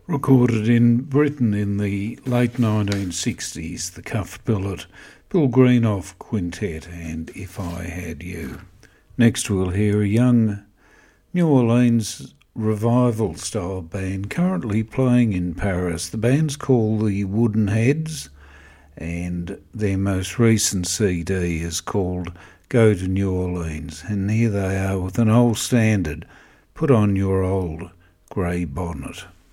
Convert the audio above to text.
Recorded in Britain in the late 1960s, the Cuff Billet, Bill Greenough Quintet and If I Had You. Next we'll hear a young New Orleans revival-style band currently playing in Paris. The band's called the Wooden Heads, and their most recent CD is called Go to New Orleans. And here they are with an old standard, Put on Your Old Grey Bonnet.